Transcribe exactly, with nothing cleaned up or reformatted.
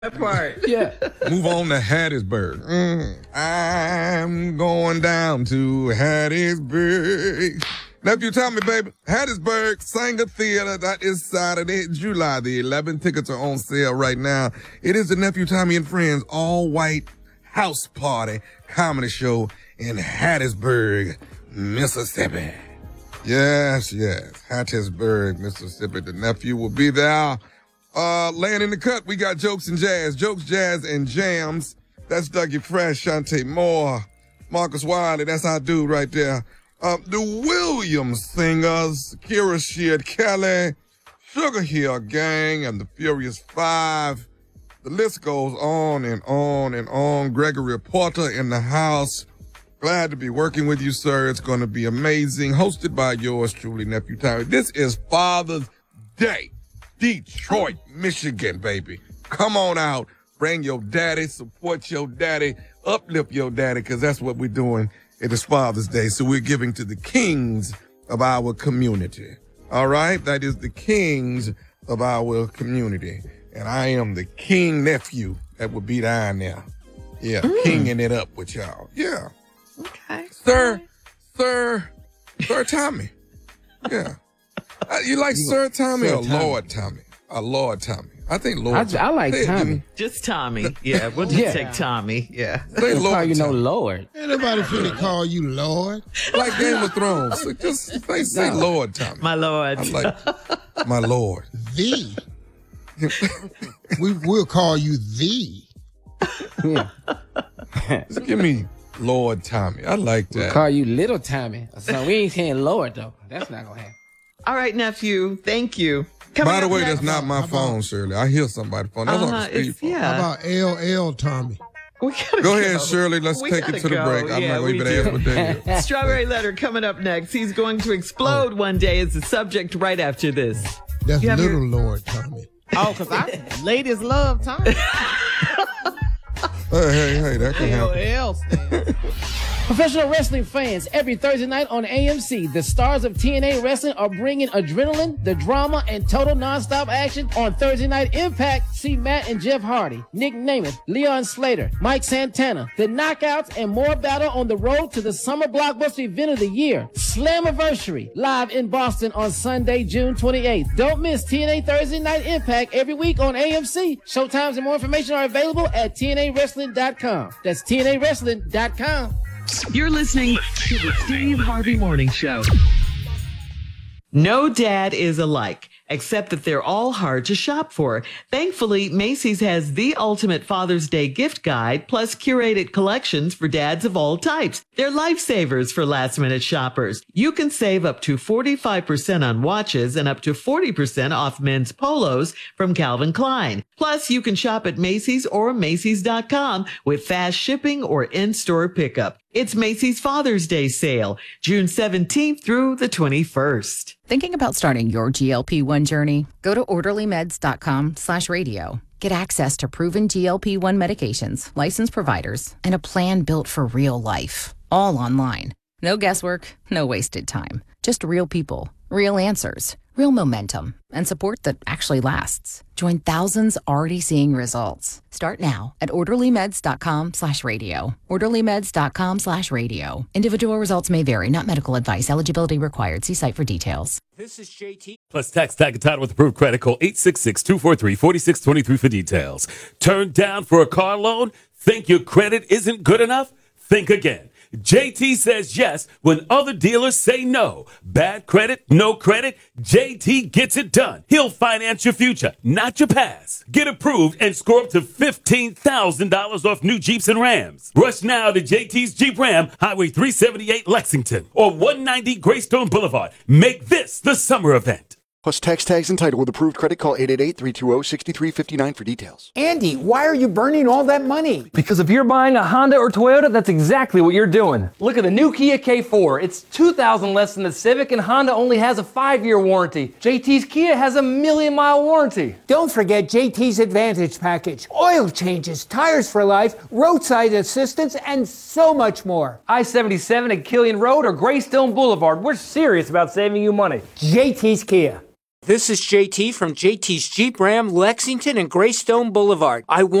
That part. Yeah. Move on to Hattiesburg. Mm, I'm going down to Hattiesburg. Nephew Tommy, baby. Hattiesburg Sanger Theater. That is Saturday, July the eleventh. Tickets are on sale right now. It is the Nephew Tommy and Friends all-white house party comedy show in Hattiesburg, Mississippi. Yes, yes. Hattiesburg, Mississippi. The nephew will be there. Uh, laying in the cut, we got Jokes and Jazz. Jokes, Jazz, and Jams. That's Dougie Fresh, Shantae Moore, Marcus Wiley. That's our dude right there. Um, the Williams Singers, Kira Sheard Kelly, Sugar Hill Gang, and the Furious Five. The list goes on and on and on. Gregory Porter in the house. Glad to be working with you, sir. It's going to be amazing. Hosted by yours truly, Nephew Tommy. This is Father's Day. Detroit, Michigan, baby. Come on out. Bring your daddy. Support your daddy. Uplift your daddy, because that's what we're doing. It is Father's Day, so we're giving to the kings of our community. All right? That is the kings of our community. And I am the king nephew that will be down there. Yeah, mm. kinging it up with y'all. Yeah. Okay. Sir, Sir, Sir Tommy. Yeah. Uh, you like you Sir Tommy Sir or Tommy. Lord Tommy? Or Lord Tommy? I think Lord I, Tommy. I like Say Tommy. It, just Tommy. Yeah, we'll just yeah. take Tommy. Yeah. Say Lord call you Tommy. no Lord. Ain't nobody finna call you Lord. Like Game of Thrones. So just say, say no. Lord Tommy. My Lord. I'm like, my Lord. The. we will call you the. Yeah. Just give me Lord Tommy. I like that. We'll call you Little Tommy. So we ain't saying Lord, though. That's not going to happen. All right, nephew. Thank you. Coming By the way, next. that's not my phone, Shirley. I hear somebody's phone. That's uh-huh, on the speed yeah. How about L L Tommy? We gotta go go ahead, Shirley. Let's we take it to the go. break. I'm yeah, not going to even ask what that is. Strawberry Letter coming up next. He's going to explode oh. one day is the subject right after this. That's Little your... Lord Tommy. Oh, because I ladies love Tommy. Hey, hey, hey, that can L happen. L stands. Professional wrestling fans, every Thursday night on A M C, the stars of T N A Wrestling are bringing adrenaline, the drama, and total nonstop action on Thursday Night Impact. See Matt and Jeff Hardy, Nick Namath, Leon Slater, Mike Santana, the Knockouts, and more battle on the road to the summer blockbuster event of the year, Slammiversary, live in Boston on Sunday, June twenty-eighth. Don't miss T N A Thursday Night Impact every week on A M C. Showtimes and more information are available at T N A wrestling dot com. That's T N A wrestling dot com. You're listening to the Steve Harvey Morning Show. No dad is alike, except that they're all hard to shop for. Thankfully, Macy's has the ultimate Father's Day gift guide, plus curated collections for dads of all types. They're lifesavers for last-minute shoppers. You can save up to forty-five percent on watches and up to forty percent off men's polos from Calvin Klein. Plus, you can shop at Macy's or Macy's dot com with fast shipping or in-store pickup. It's Macy's Father's Day sale, June seventeenth through the twenty-first. Thinking about starting your G L P one journey? Go to orderly meds dot com slash radio. Get access to proven G L P one medications, licensed providers, and a plan built for real life. All online. No guesswork, no wasted time. Just real people, real answers, real momentum, and support that actually lasts. Join thousands already seeing results. Start now at orderly meds dot com slash radio. orderly meds dot com slash radio. Individual results may vary, not medical advice. Eligibility required. See site for details. This is J T. Plus tax, tag, and title with approved credit. Call eight six six, two four three, four six two three for details. Turned down for a car loan? Think your credit isn't good enough? Think again. J T says yes when other dealers say no. Bad credit, no credit, J T gets it done. He'll finance your future, not your past. Get approved and score up to fifteen thousand dollars off new Jeeps and Rams. Rush now to J T's Jeep Ram, Highway three seventy-eight Lexington or one ninety Greystone Boulevard. Make this the summer event. Plus tax tags and title with approved credit. Call eight eight eight, three two zero, six three five nine for details. Andy, why are you burning all that money? Because if you're buying a Honda or Toyota, that's exactly what you're doing. Look at the new Kia K four. It's two thousand dollars less than the Civic, and Honda only has a five-year warranty. J T's Kia has a million-mile warranty. Don't forget J T's Advantage Package. Oil changes, tires for life, roadside assistance, and so much more. I seventy-seven at Killian Road or Greystone Boulevard. We're serious about saving you money. J T's Kia. This is J T from J T's Jeep Ram, Lexington and Greystone Boulevard. I